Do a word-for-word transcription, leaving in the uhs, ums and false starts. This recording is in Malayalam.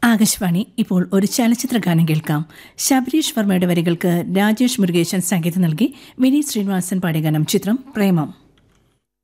ആകാശവാണി. ഇപ്പോൾ ഒരു ചലച്ചിത്ര ഗാനം കേൾക്കാം. ശബരീഷ് വർമ്മയുടെ വരികൾക്ക് രാജേഷ് മുരുകേശൻ സംഗീതം നൽകി വിനീത് ശ്രീനിവാസൻ പാടിയ ഗാനം. ചിത്രം പ്രേമം.